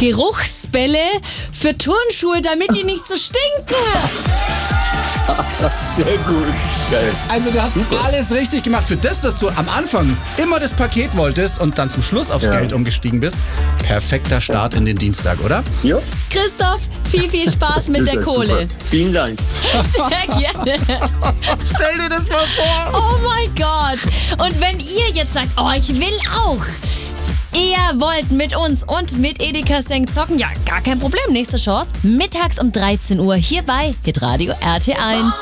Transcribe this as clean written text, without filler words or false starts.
Geruchsbälle für Turnschuhe, damit die nicht so stinken. Sehr gut. Geil. Also du hast alles richtig gemacht. Für das, dass du am Anfang immer das Paket wolltest und dann zum Schluss aufs Geld umgestiegen bist. Perfekter Start in den Dienstag, oder? Ja. Christoph, viel Spaß mit der Kohle. Super. Vielen Dank. Sehr gerne. Stell dir das mal vor. Oh mein Gott. Und wenn ihr jetzt sagt, oh, ich will auch. Ihr wollt mit uns und mit Edeka Senk zocken? Ja, gar kein Problem. Nächste Chance. Mittags um 13 Uhr hier bei Hitradio RT1.